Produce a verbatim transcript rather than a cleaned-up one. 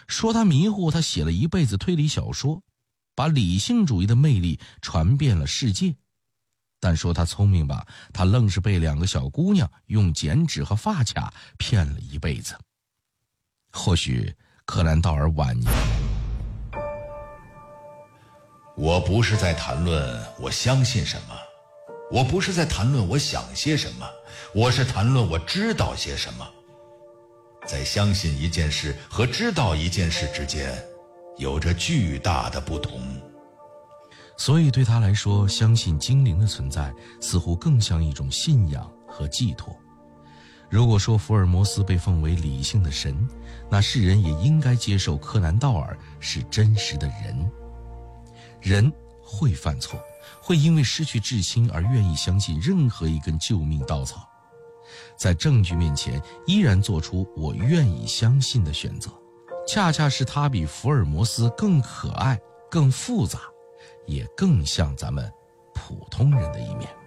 说他迷糊，他写了一辈子推理小说，把理性主义的魅力传遍了世界。但说他聪明吧，他愣是被两个小姑娘用剪纸和发卡骗了一辈子。或许柯南道尔晚年。 我不是在谈论我相信什么，我不是在谈论我想些什么，我是谈论我知道些什么。在相信一件事和知道一件事之间，有着巨大的不同。 所以对他来说，相信精灵的存在似乎更像一种信仰和寄托。如果说福尔摩斯被奉为理性的神，那世人也应该接受柯南道尔是真实的人。人会犯错，会因为失去至亲而愿意相信任何一根救命稻草，在证据面前依然做出我愿意相信的选择，恰恰是他比福尔摩斯更可爱、更复杂，也更像咱们普通人的一面。